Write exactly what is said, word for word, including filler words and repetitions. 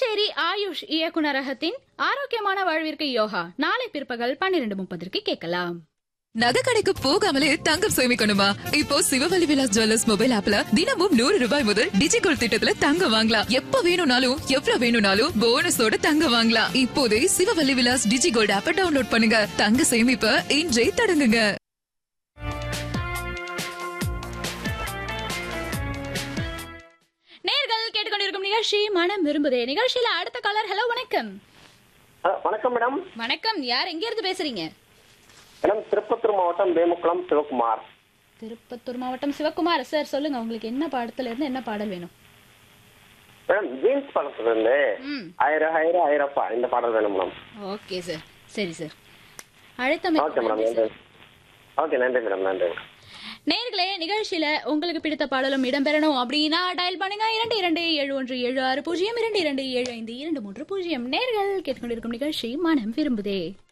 புதுச்சேரி ஆயுஷ் இயக்குநரகத்தின் ஆரோக்கியமான வாழ்விற்கு யோகா நாளை பிற்பகல் பன்னிரண்டு முப்பதற்கு கேட்கலாம். நகை கடைக்கு போகாமலே தங்கம் சேமிக்கணுமா? இப்போ சிவவலி விலாஸ் ஜுவல்லர்ஸ் மொபைல் ஆப்ல தினமும் நூறு ரூபாய் முதல் டிஜிகோல்ட் திட்டத்துல தங்கம் வாங்கலாம். எப்ப வேணும்னாலும் எவ்வளவு வேணும்னாலும் போனஸோட தங்கம் வாங்கலாம். இப்போதே சிவவலி விலாஸ் டிஜிகோல்ட் ஆப்பை டவுன்லோட் பண்ணுங்க. தங்க சேமிப்ப இன்றே தொடங்குங்க. நேர்கள் கேட்டுக்கொண்டிருக்கும் நிகழ்ச்சி மனம் விரும்புதே. நிகழ்ச்சியில அடுத்த காலர். ஹலோ, வணக்கம். வணக்கம் மேடம். வணக்கம். யார், எங்க இருந்து பேசுறீங்க? மேடம், திருப்பத்தூர் மாவட்டம் வேமுக்குளம் சிவகுமார். திருப்பத்தூர் மாவட்டம் சிவகுமார் சார், சொல்லுங்க, உங்களுக்கு என்ன பாடத்துல இருந்து என்ன பாடல் வேணும்? மேடம், ஜீன்ஸ் படத்துல இருந்து ஆயிரம் ஆயிரம் ஆயிரப்பா இந்த பாடல் வேணும் மேடம். ஓகே சார், சரி சார். அழைத்தமை. ஓகே மேடம், நன்றி. ஓகே, நன்றி மேடம், நன்றி. நேர்களே, நிகழ்ச்சியில உங்களுக்கு பிடித்த பாடலும் இடம்பெறணும் அப்படின்னா டயல் பண்ணுங்க இரண்டு இரண்டு ஏழு ஒன்று ஏழு ஆறு பூஜ்ஜியம் இரண்டு இரண்டு ஏழு ஐந்து இரண்டு மூன்று பூஜ்ஜியம். நேர்கள் கேட்டுக்கொண்டிருக்கும் நிகழ்ச்சி மனம் விரும்புதே.